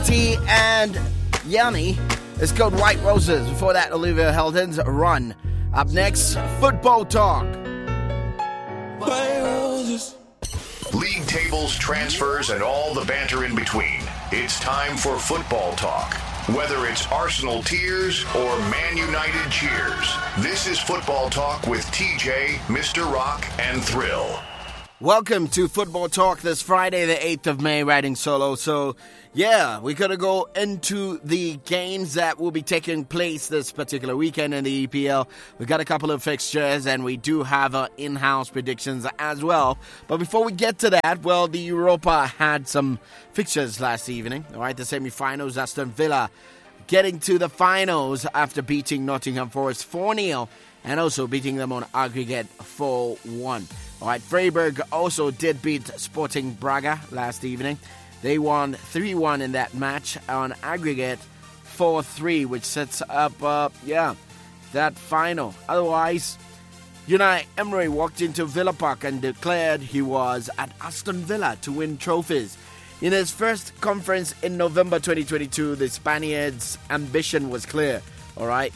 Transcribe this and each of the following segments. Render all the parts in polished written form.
T and Yanni. It's called White Roses. Before that, Olivia Heldens, Run. Up next, Football Talk. White Roses. League tables, transfers, and all the banter in between. It's time for Football Talk. Whether it's Arsenal tears or Man United cheers, this is Football Talk with TJ, Mr. Rock, and Thrill. Welcome to Football Talk this Friday, the 8th of May, riding solo. So, yeah, we're going to go into the games that will be taking place this particular weekend in the EPL. We've got a couple of fixtures, and we do have in-house predictions as well. But before we get to that, well, the Europa had some fixtures last evening. All right, the semi-finals, Aston Villa getting to the finals after beating Nottingham Forest 4-0 and also beating them on aggregate 4-1. All right, Freiburg also did beat Sporting Braga last evening. They won 3-1 in that match on aggregate 4-3, which sets up, that final. Otherwise, Unai Emery walked into Villa Park and declared he was at Aston Villa to win trophies. In his first conference in November 2022, the Spaniard's ambition was clear. All right,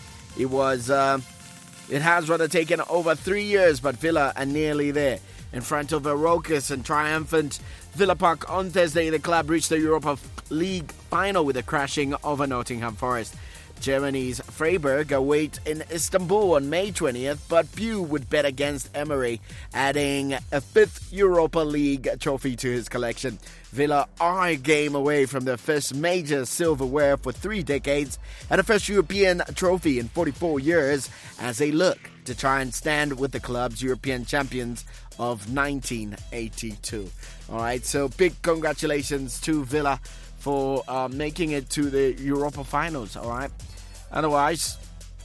it has rather taken over 3 years, but Villa are nearly there. In front of a raucous and triumphant Villa Park on Thursday, the club reached the Europa League final with a crashing over Nottingham Forest. Germany's Freiburg await in Istanbul on May 20th, but few would bet against Emery, adding a fifth Europa League trophy to his collection. Villa are a game away from their first major silverware for 3 decades and a first European trophy in 44 years as they look to try and stand with the club's European champions of 1982. All right, so big congratulations to Villa for making it to the Europa finals. All right, otherwise,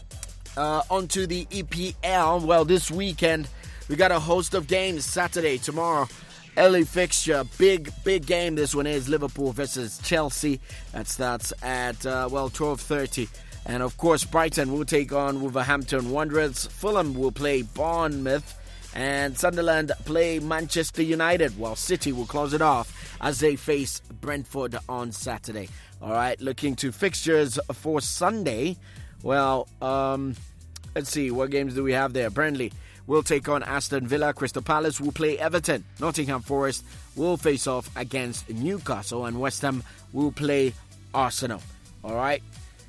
on to the EPL. Well, this weekend we got a host of games. Saturday, tomorrow, early fixture, big game. This one is Liverpool versus Chelsea. That starts at 12:30. And of course, Brighton will take on Wolverhampton Wanderers. Fulham will play Bournemouth. And Sunderland play Manchester United, while City will close it off as they face Brentford on Saturday. All right, looking to fixtures for Sunday. Well, let's see, what games do we have there? Burnley will take on Aston Villa. Crystal Palace will play Everton. Nottingham Forest will face off against Newcastle. And West Ham will play Arsenal. All right.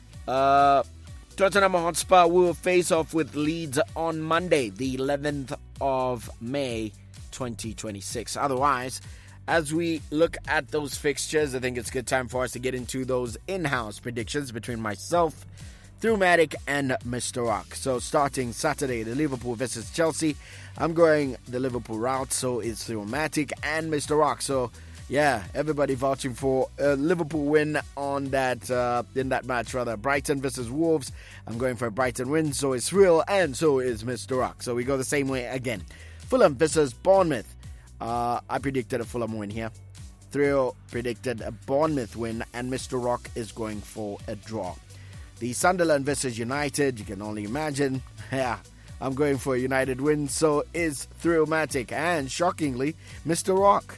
Tottenham Hotspur will face off with Leeds on Monday, the 11th of May, 2026. Otherwise, as we look at those fixtures, I think it's a good time for us to get into those in-house predictions between myself, Thrumatic, and Mr. Rock. So starting Saturday, the Liverpool versus Chelsea. I'm going the Liverpool route, so it's Thrumatic and Mr. Rock. So yeah, everybody vouching for a Liverpool win on that in that match, rather. Brighton versus Wolves. I'm going for a Brighton win, so is Thrill, and so is Mr. Rock. So we go the same way again. Fulham versus Bournemouth. I predicted a Fulham win here. Thrill predicted a Bournemouth win, and Mr. Rock is going for a draw. The Sunderland versus United, you can only imagine. Yeah, I'm going for a United win, so is Thrillmatic, and shockingly, Mr. Rock.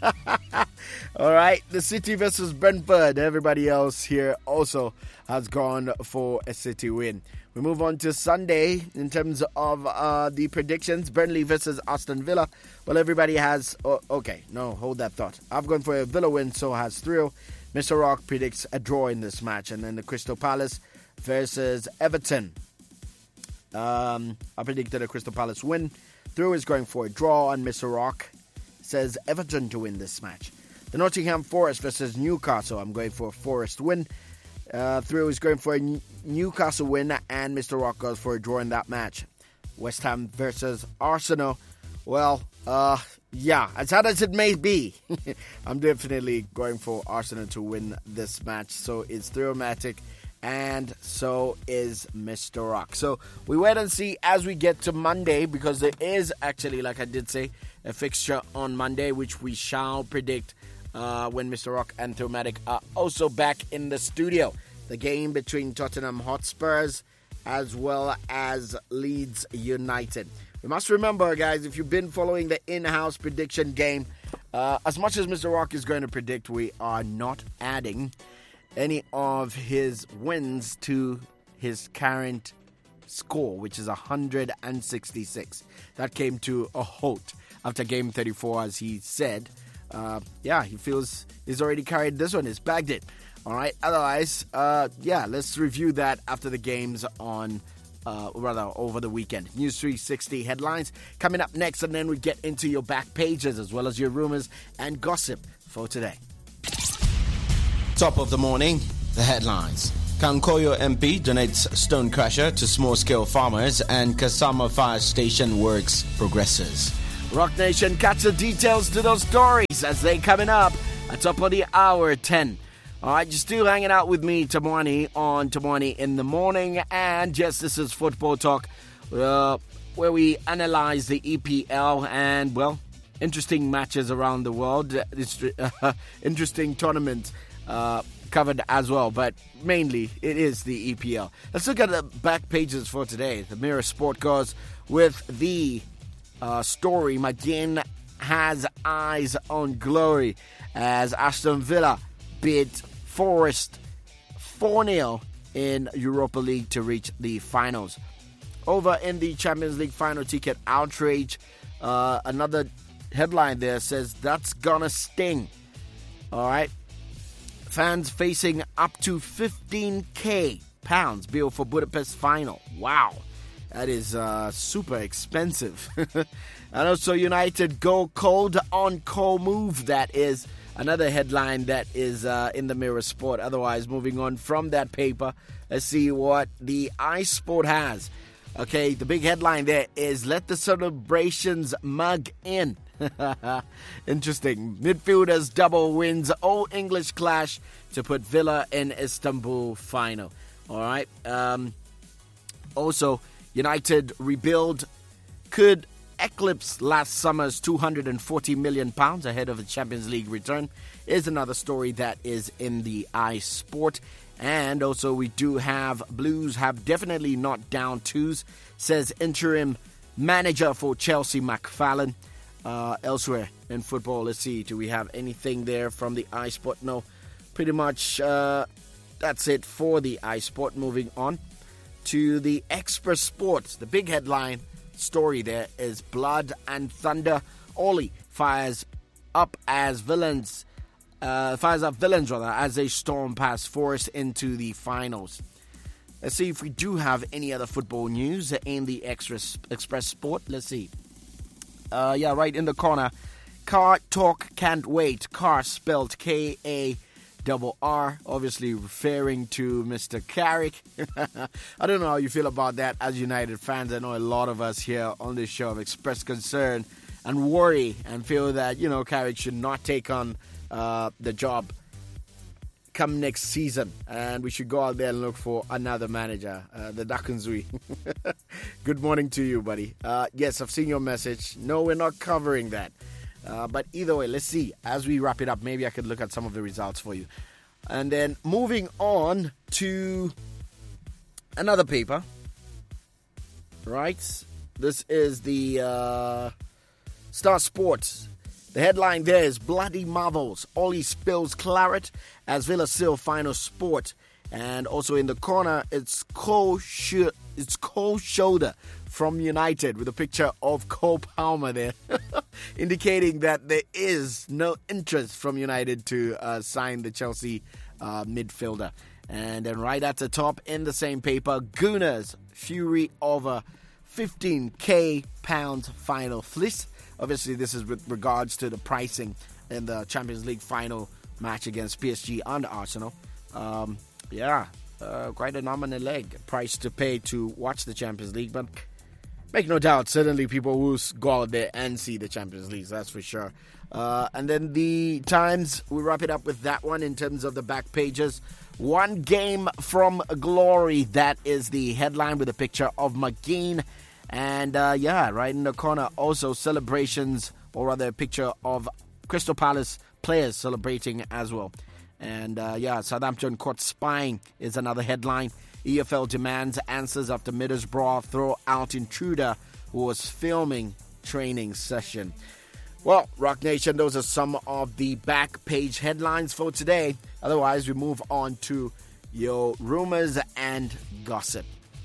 All right, the City versus Brentford. Everybody else here also has gone for a City win. We move on to Sunday in terms of the predictions. Burnley versus Aston Villa. Well, everybody has... hold that thought. I've gone for a Villa win, so has Thrill. Mr. Rock predicts a draw in this match. And then the Crystal Palace versus Everton. I predicted a Crystal Palace win. Thrill is going for a draw, and Mr. Rock says Everton to win this match. The Nottingham Forest versus Newcastle. I'm going for a Forest win. Thrill is going for a Newcastle win, and Mr. Rock goes for a draw in that match. West Ham versus Arsenal. Well, as hard as it may be, I'm definitely going for Arsenal to win this match. So it's Thrillmatic, and so is Mr. Rock. So we wait and see as we get to Monday, because there is actually, like I did say, a fixture on Monday, which we shall predict when Mr. Rock and Thrillmatic are also back in the studio. The game between Tottenham Hotspurs as well as Leeds United. We must remember, guys, if you've been following the in-house prediction game, as much as Mr. Rock is going to predict, we are not adding any of his wins to his current score, which is 166. That came to a halt after game 34, as he said. He feels he's already carried this one. He's bagged it. All right. Otherwise, let's review that after the games on, over the weekend. News 360 headlines coming up next, and then we get into your back pages as well as your rumors and gossip for today. Top of the morning, the headlines. Kankoyo MP donates stone crusher to small-scale farmers, and Kasama Fire Station works progresses. Rock Nation, catch the details to those stories as they coming up at top of the hour 10. All right, you're still hanging out with me, Tamwani, on Tamwani in the Morning. And yes, this is Football Talk, where we analyze the EPL and, well, interesting matches around the world. Interesting tournaments covered as well, but mainly it is the EPL. Let's look at the back pages for today. The Mirror Sport goes with the story. McGinn has eyes on glory as Aston Villa beat Forest 4-0 in Europa League to reach the finals. Over in the Champions League final ticket outrage, another headline there says that's gonna sting. All right. Fans facing up to £15,000 bill for Budapest final. Wow. That is super expensive. And also United go cold on cold move. That is another headline that is in the Mirror Sport. Otherwise, moving on from that paper, let's see what the iSport has. Okay, the big headline there is let the celebrations mug in. Interesting. Midfielders double wins Old English clash to put Villa in Istanbul final. All right. Also, United rebuild could eclipse last summer's £240 million ahead of the Champions League return is another story that is in the iSport. And also we do have Blues have definitely not down twos, says interim manager for Chelsea McFarlane. Elsewhere in football, let's see, do we have anything there from the iSport? No, pretty much that's it for the iSport. Moving on to the Express Sports. The big headline story there is Blood and Thunder. Ollie fires up villains as they storm past Forest into the finals. Let's see if we do have any other football news in the Express Sport. Let's see. Right in the corner. Car talk can't wait. Car spelled K-A-R-R, obviously referring to Mr. Carrick. I don't know how you feel about that as United fans. I know a lot of us here on this show have expressed concern and worry and feel that, Carrick should not take on the job come next season, and we should go out there and look for another manager, the Dakunzui. Good morning to you, buddy. Yes, I've seen your message. No, we're not covering that. But either way, let's see. As we wrap it up, maybe I could look at some of the results for you. And then moving on to another paper. Right? This is the Star Sports. The headline there is Bloody Marvels. Ollie spills claret as Villa seal final sport. And also in the corner, it's cold shoulder from United with a picture of Cole Palmer there, indicating that there is no interest from United to sign the Chelsea midfielder. And then right at the top in the same paper, Gooners fury over £15,000 final fliss. Obviously, this is with regards to the pricing in the Champions League final match against PSG and Arsenal. Quite a nominal price to pay to watch the Champions League. But make no doubt, certainly people will go out there and see the Champions League, that's for sure. And then the Times, we wrap it up with that one in terms of the back pages. One game from glory, that is the headline with a picture of McGinn. And right in the corner, also celebrations, or rather a picture of Crystal Palace players celebrating as well. And Southampton caught spying is another headline. EFL demands answers after Middlesbrough throw out intruder who was filming training session. Well, Rock Nation, those are some of the back page headlines for today. Otherwise, we move on to your rumors and gossip.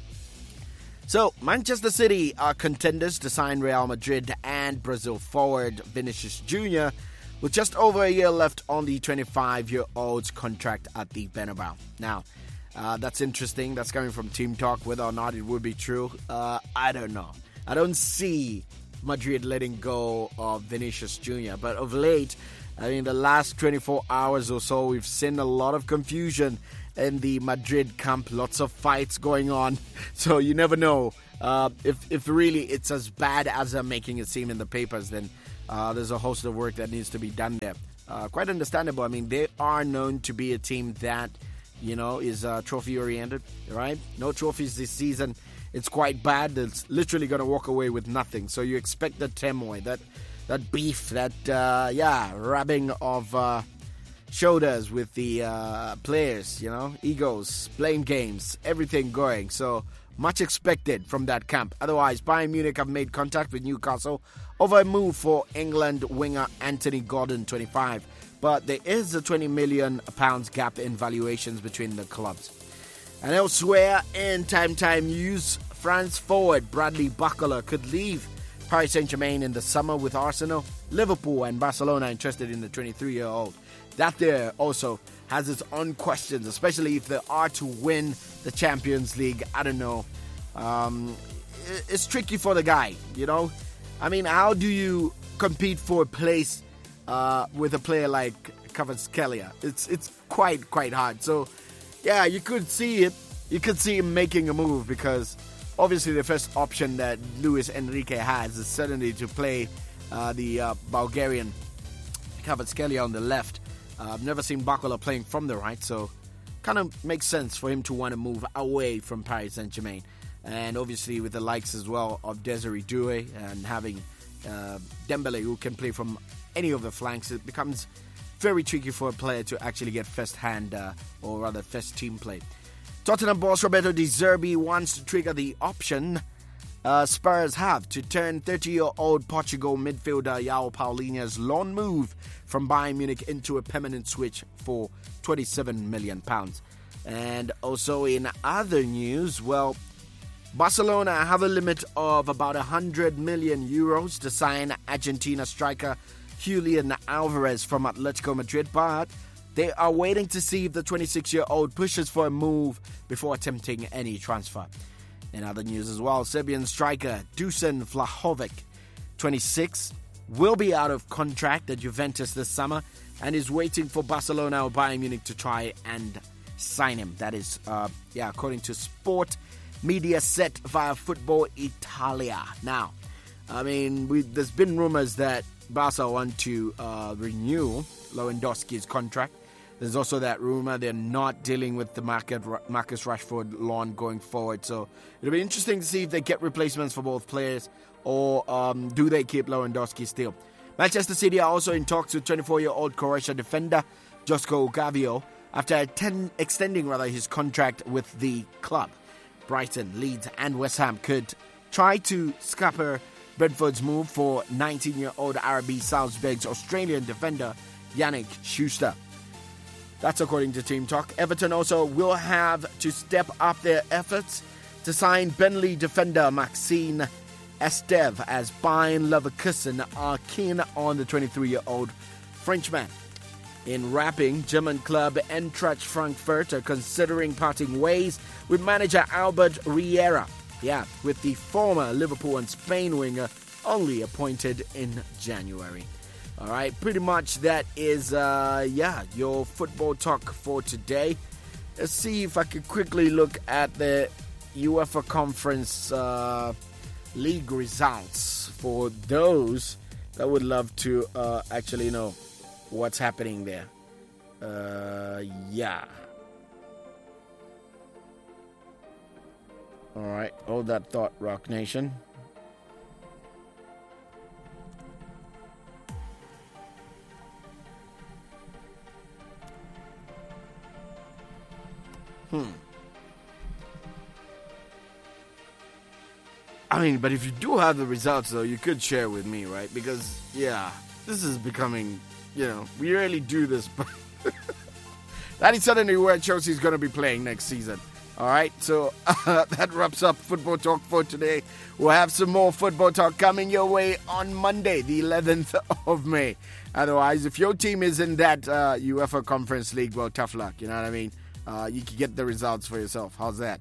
So, Manchester City are contenders to sign Real Madrid and Brazil forward Vinicius Jr. with just over a year left on the 25-year-old's contract at the Bernabeu. Now, that's interesting. That's coming from Team Talk. Whether or not it would be true, I don't know. I don't see Madrid letting go of Vinicius Jr. But of late, in the last 24 hours or so, we've seen a lot of confusion in the Madrid camp. Lots of fights going on. So you never know. If really it's as bad as they're making it seem in the papers, then there's a host of work that needs to be done there. Quite understandable. I mean, they are known to be a team that, is trophy-oriented, right? No trophies this season. It's quite bad. It's literally going to walk away with nothing. So you expect the turmoil, that beef, that, rubbing of shoulders with the players, egos, blame games, everything going. So much expected from that camp. Otherwise, Bayern Munich have made contact with Newcastle over a move for England winger Anthony Gordon, 25. But there is a £20 million gap in valuations between the clubs. And elsewhere in time news, France forward Bradley Barcola could leave Paris Saint-Germain in the summer with Arsenal. Liverpool and Barcelona interested in the 23-year-old. That there also has its own questions, especially if they are to win the Champions League. I don't know. It's tricky for the guy, I mean, how do you compete for a place with a player like Kvaratskhelia? It's quite hard. So, yeah, you could see it. You could see him making a move because obviously the first option that Luis Enrique has is certainly to play the Bulgarian Kvaratskhelia on the left. I've never seen Barcola playing from the right, so kind of makes sense for him to want to move away from Paris Saint-Germain. And obviously with the likes as well of Desiree Doué and having Dembele, who can play from any of the flanks, it becomes very tricky for a player to actually get first-hand or rather first-team play. Tottenham boss Roberto De Zerbi wants to trigger the option Spurs have to turn 30-year-old Portugal midfielder João Paulina's loan move from Bayern Munich into a permanent switch for £27 million. And also in other news, Barcelona have a limit of about €100 million to sign Argentina striker Julian Alvarez from Atletico Madrid, but they are waiting to see if the 26-year-old pushes for a move before attempting any transfer. In other news as well, Serbian striker Dusan Vlahovic, 26, will be out of contract at Juventus this summer and is waiting for Barcelona or Bayern Munich to try and sign him. That is, according to Sport Media Set via Football Italia. Now, I mean, there's been rumors that Barca want to renew Lewandowski's contract. There's also that rumor they're not dealing with the Marcus Rashford loan going forward. So it'll be interesting to see if they get replacements for both players or do they keep Lewandowski still. Manchester City are also in talks with 24-year-old Croatia defender Josko Gavio after extending his contract with the club. Brighton, Leeds and West Ham could try to scupper Brentford's move for 19-year-old RB Salzburg's Australian defender Yannick Schuster. That's according to Team Talk. Everton also will have to step up their efforts to sign Burnley defender Maxime Esteve as Bayern Leverkusen are keen on the 23-year-old Frenchman. In wrapping, German club Eintracht Frankfurt are considering parting ways with manager Albert Riera. With the former Liverpool and Spain winger only appointed in January. All right, pretty much that is, your football talk for today. Let's see if I could quickly look at the UEFA Conference League results for those that would love to actually know what's happening there. All right, hold that thought, Rock Nation. I mean, but if you do have the results, though, you could share with me, right? Because, this is becoming, we rarely do this, but that is certainly where Chelsea's going to be playing next season. All right, so that wraps up Football Talk for today. We'll have some more Football Talk coming your way on Monday, the 11th of May. Otherwise, if your team is in that UEFA Conference League, well, tough luck, you know what I mean? You can get the results for yourself. How's that?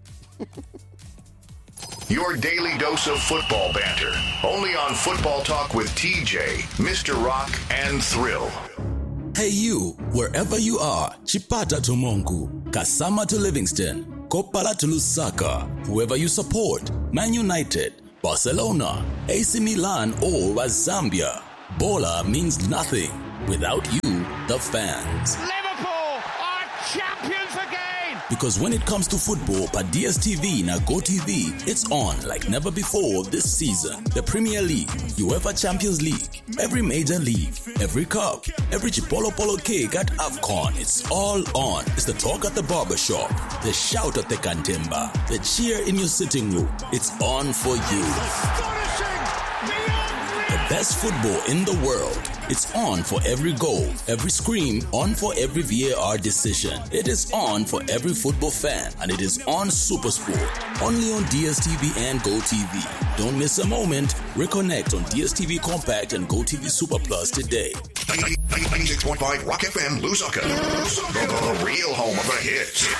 Your daily dose of football banter. Only on Football Talk with TJ, Mr. Rock, and Thrill. Hey you, wherever you are, Chipata to Mongu, Kasama to Livingston, Kopala to Lusaka, whoever you support, Man United, Barcelona, AC Milan or Zambia. Bola means nothing without you, the fans. Liverpool are champions again! Because when it comes to football, pa DSTV na GoTV, it's on like never before this season. The Premier League, UEFA Champions League, every major league, every cup, every Chipolo Polo cake at AFCON, it's all on. It's the talk at the barbershop, the shout at the cantimba, the cheer in your sitting room. It's on for you. The best football in the world. It's on for every goal, every scream, on for every VAR decision. It is on for every football fan, and it is on SuperSport. Only on DSTV and GoTV. Don't miss a moment. Reconnect on DSTV Compact and GoTV Super Plus today. 96.5 Rock FM, Lusaka. The real home of the hits.